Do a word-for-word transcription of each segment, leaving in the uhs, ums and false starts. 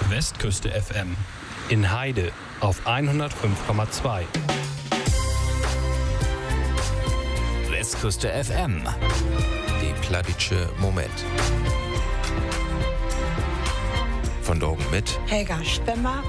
Westküste F M. In Heide auf hundertfünf Komma zwei. Westküste F M. Die Pladitsche Moment. Von Drogen mit Helga Stemmer.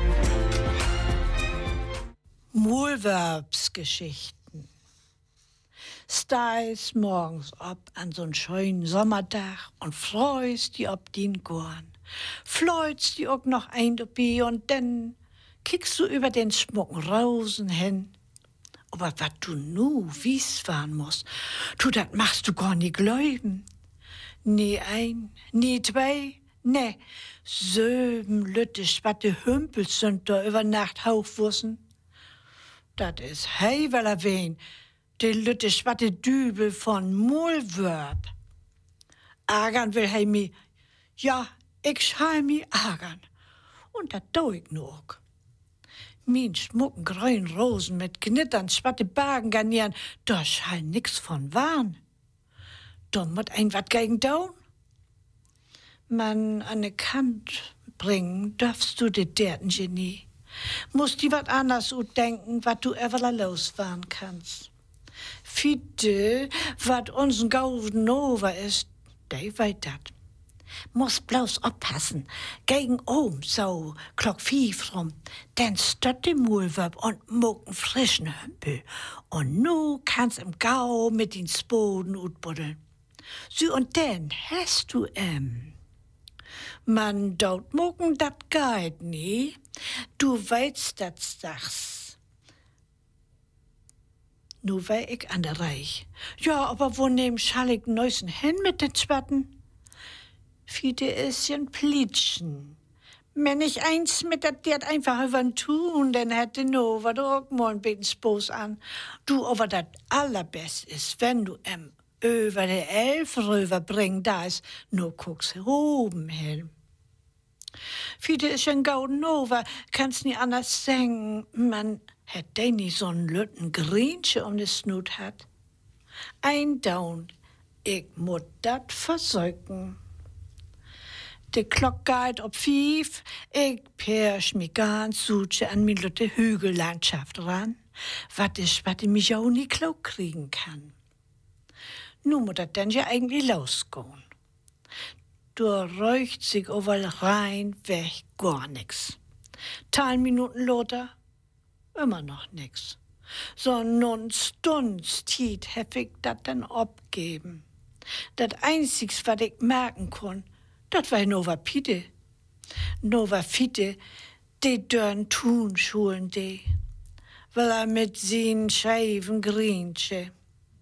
Muhlverbsgeschichten. Steigst morgens ab an so'n schönen Sommertag und freust die ob din Gorn. Fleutst die auch noch ein dabei und dann kickst du über den schmucken Rosen hin. Aber wat du nu wies fahren musst, du dat machst du gar nie gläuben. Nie ein, nie zwei, ne, söben lüttisch, wat de Hümpels sind da über Nacht Hauchwussen. Dat is heiweller wen, de lüttisch, wat de Dübel von Muhlverb. Agern will hei mi, ja, ich schei mi agern. Und dat do ich noch. Min schmucken grünen Rosen mit Knittern, schwatte Bagen garnieren, da scheint nix von Wahn. Da mut ein wat gegen daun. Man an ne Kant bringen, darfst du de derten Genie. Musst die wat anders utdenken, wat du everla losfahren kannst. Fiete, wat uns'n Gauden over ist, dei weit dat. Muss bloß oppassen, gegen oben so, klock fief rum, denn stott de Muhlverb und mucken frischen Hümpel. Und nu kannst im Gau mit den Spoden utbuddeln. So und denn hast du em. Man daut mucken dat geit nie, du weißt dat sag's. Nu wei ich an der Reich. Ja, aber wo nehm schall ich neusen hin mit den Spatten? Fiete is jen Plitschen. Wenn ich eins mit dat Dirt einfach übern tun, dann hätte no, wat auch mal ein bisschen Spoß an. Du, aber dat allerbest is, wenn du em über de Elf rüberbringen, da is, no guckst oben hin. Fiete is jen gauden over, kannst nie anders sagen, man hätt de nie so'n lütten Griensche um de Snut hat. Ein Down, ich mut dat versäugen. De Glock geht ob fief, ich persch mi ganz suche an mi lütte Hügellandschaft ran, wat is, wat ich mich auch nie klaug kriegen kann. Nu muss dat denn ja eigentlich losgehen. Du räucht sich overall rein, weg, gar nix. Teil Minuten loter, immer noch nix. So nun Stunds tiet hef ich dat dann abgeben. Dat einzigs, wat ich merken kon, dat war Nova Pide. Nova Fide, de dörn tun schulen de, weil er mit sin scheiven Griensche.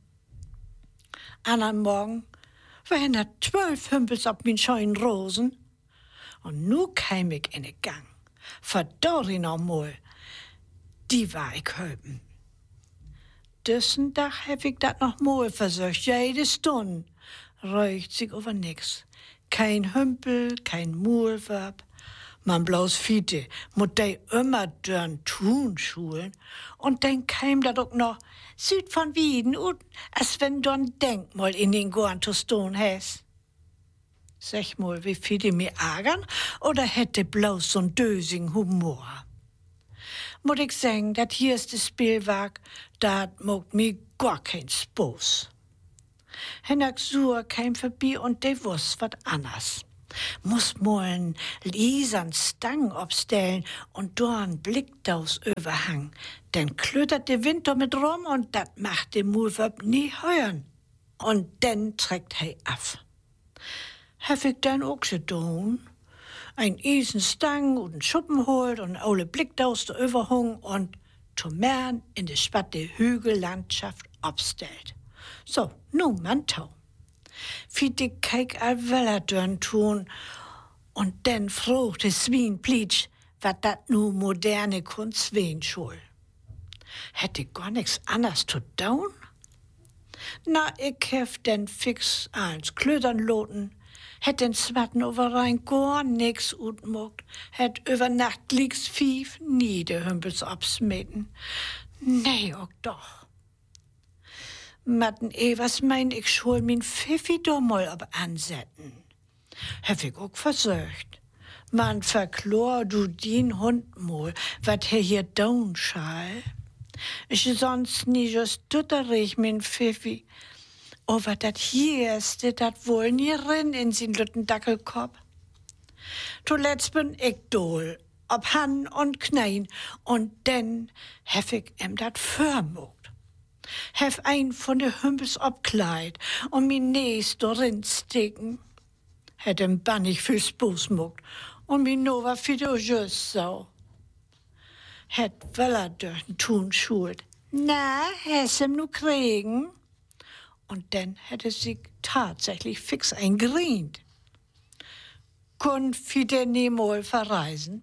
An am Morgen waren da zwölf Hümpels ab min scheuen Rosen. Und nu käm ich in de Gang. Verdorri noch mal, die war ich höben. Düssen Dach hef ich dat noch mal versucht, jede Stunde. Räucht sich over nix. Kein Hümpel, kein Muhlverb, man bloß Fiete, mut dei immer dörn tun schulen. Und dann käm da doch noch Süd von Wieden und als wenn du ein Denkmal in den Gorn zu stehen hast. Sag mal, wie Fiete mir ärgern oder hätte bloß so'n dösing Humor? Mut ich sagen, dat hier ist das Spielwerk, dat mogt mir gar kein Spoß. Hennak Sur käm vorbei und de wuss wat anders. Muss mol'n Lisern Stang obstellen und dorn Blickdaus überhang. Denn klötert de Wind do mit rum und dat macht de Muhlverb nie hören. Und denn trägt hei af. Hef ich dann auch gedun? Ein Isen Stang und n Schuppen holt und aule Blickdaus do überhung und to Mern in de spatte Hügellandschaft obstellt. So, nu Mantau. Fiete keik al Weller dörn tun und denn frucht es Wien plitsch, wat dat nu moderne Kunst wen schul. Hätte gar nix anders zu daun? Na, ich hef denn fix eins Klödern loten, hätt den Zwatten over rein gar nix utmogt, hätt über Nacht lieg's fief nie de Hümpels absmeten. Nee, auch doch. Matten eh, was mein ich schul min Pfiffi do mal ob ansetten. Hef ich auch versucht. Man verklor du din Hund mal, wat er hier down schall. Ich sonst nie just dutterig, min Pfiffi. Aber dat hierste, dat wohl nie rin in sin lütten Dackelkopf. Zuletzt bin ich dohl, ob Han und Knein, und denn hef ich em dat förmogt. Hef ein von de Hümpels obkleid und min Näs dorin sticken. Hätt em bannig viel Spoos mogt und min Nova fido just so. Hätt Weller dörten tun schuld. Na, hessem nu kriegen? Und dann hätte sie tatsächlich fix eingerient. Kun Fide niemol verreisen?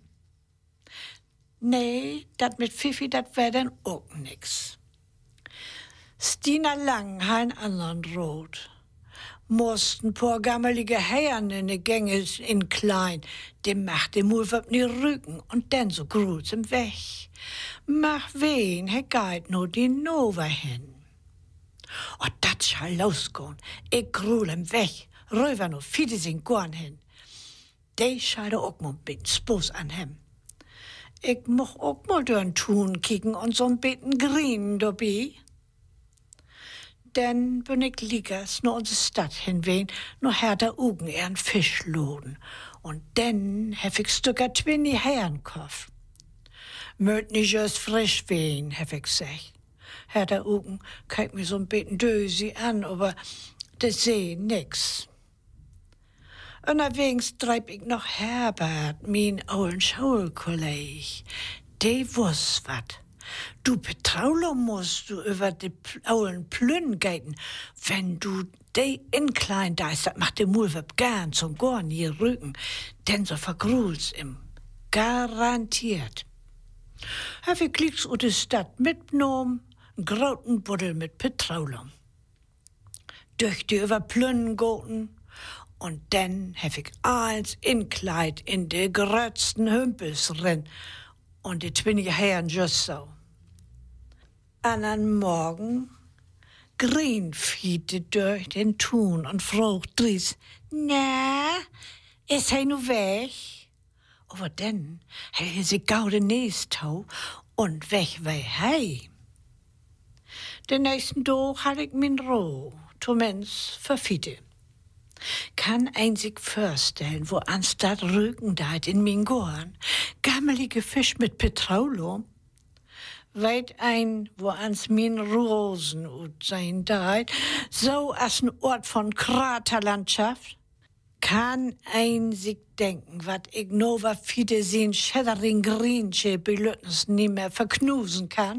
Nee, dat mit Pfiffi, dat wär dann auch nix. Stina Lang ha einen anderen Rot. Mussten paar gammelige Herren in de Gänge in klein, dem macht dem Mulwab nie Rücken und dann so grut's im Weg. Mach wen, he geit no die Nova hin. Und dat schall losgehen. Ich grul im Weg, rüber no Fide sin gorn hin. De schall auch mal ein Spoos an hem. Ich moch auch mal dörn tun kicken und so'n beten grien dabei. Dann bin ich liegers nur unsere Stadt hinwehen, nur härter Ugen ehren Fisch loden. Und dann hef ich Stücker Twinny Herrenkoff. Möt nicht just frisch wehen, hef ich gesagt. Härter Ugen kijk mir so'n beten dösi an, aber das seh nix. Unterwegs treib ich noch Herbert, min ollen Schulkolleg. De wuss wat. Du Petraulo musst du über de ollen Plünn geiten. Wenn du de inklein deist, dat macht de Mulweb gern zum Gorn hier Rücken, denn so vergrul's im. Garantiert. Hab ich klicks u de Stadt mitgenommen, n grauten Buddel mit Petroleum. Durch die über Plünn goten, und dann hef ich eins inkleid in de grötzten Hümpels rin, und die twinnige Herren just so. Andern Morgen grien fiete durch den Thun und frucht dries, na, is hij nu weg? Aber dann hei sie gaude Nästau und weg wei hei. Den nächsten Tag hatte ich min Roh, zumindest verfiete. Kann ein sich vorstellen, wo anstatt Rücken deit in min Gorn, gammelige Fisch mit Petroleum, weit ein, wo ans min Rosen ut sein deit, so as n Ort von Kraterlandschaft, kann ein sich denken, wat ich nova fide sin Schädering Griensche belüttens nie mehr verknusen kann.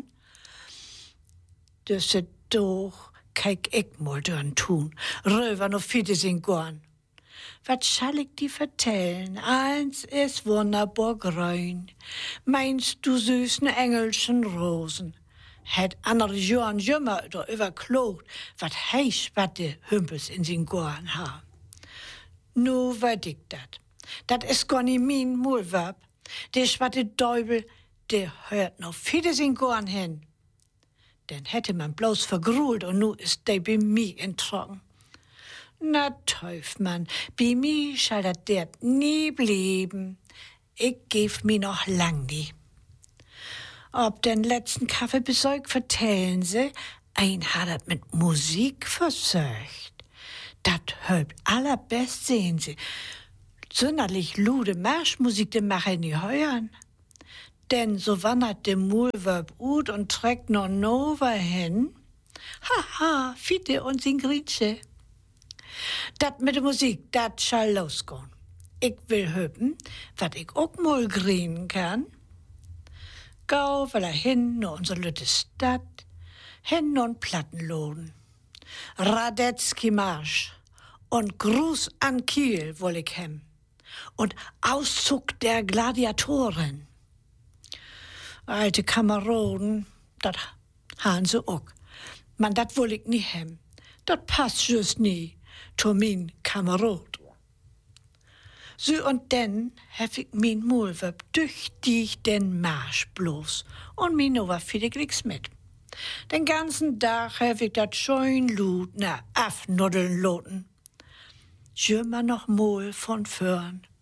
Das ist doch kijk ich mal dörn tun, röver no fide sin Gorn. Wat schall ich die vertellen? Eins ist wunderbar grün. Meinst du süßen engelschen Rosen? Hätt andere Jorn jümmer oder überklogt, wat heisch wat de Hümpels in sin Gorn ha. Nu wat ich dat. Dat is gar nie min Mulwab. De schwatte Däubel, de hört no fide sin Gorn hin. Denn hätte man bloß vergrult und nu ist de bei mi entrocken. Na teuf, Mann, bei mi schall dat dert nie blieben. Ich geb mi noch lang nie. Ob den letzten Kaffeebesäug vertellen sie, ein hat dat mit Musik versöcht. Dat hört allerbest, sehen sie. Sonderlich lude Marschmusik, de mach ich nie heuern. Denn so wandert de Mulwab ut und trägt no Nova hin. Haha, Fide und sin Grietsche. Dat mit der Musik, dat schall losgehen. Ich will höpen, wat ich auch mal grien kann. Gau will er hin no unsere lütte Stadt, hin no Plattenlohn. Radetzky Marsch und Gruß an Kiel woll ich hem. Und Auszug der Gladiatoren. Alte Kameraden, dat han sie auch. Man, dat woll ich nie hem. Dat passt just nie. To min Kamerad. So und denn hef ich min Mulwab durch dich den Marsch bloß und min Nova fide nix mit. Den ganzen Tag hef ich dat schön Lut na afnuddeln loten. Schimmer noch mal von vorn.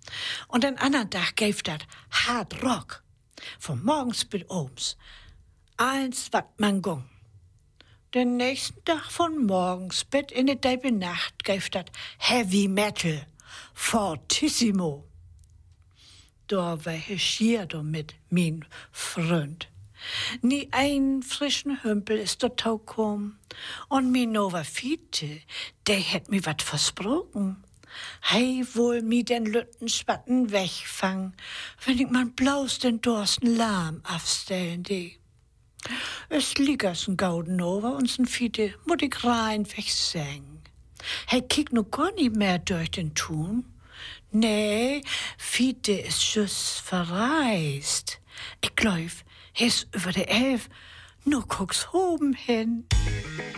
Und den anderen Tag gäf dat hard Rock. Von morgens bis abends. Eins, wat man gung. Den nächsten Tag von morgens bis in die Deibe Nacht gäf dat Heavy Metal. Fortissimo. Da war ich schier damit, mein Freund. Nie ein frischen Hümpel ist dort gekommen. Und mi Nova Fiete, der hätt mi wat versprochen. Hei wohl mi den lütten Spatten wegfangen, wenn ich man bloß den Dorsten lahm aufstellen die. Es liegt ein Gauden over uns'n Fiete, muss ich rein wegsängen. Hei kick nu gar nicht mehr durch den Tun. Nee, Fiete ist just verreist. Ich glaub, er ist über der Elf, nur guck's oben hin.